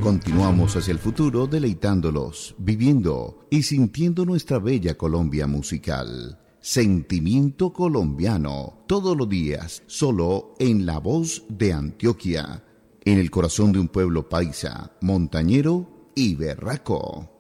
Continuamos hacia el futuro deleitándolos, viviendo y sintiendo nuestra bella Colombia musical. Sentimiento colombiano, todos los días, solo en La Voz de Antioquia, en el corazón de un pueblo paisa, montañero y berraco.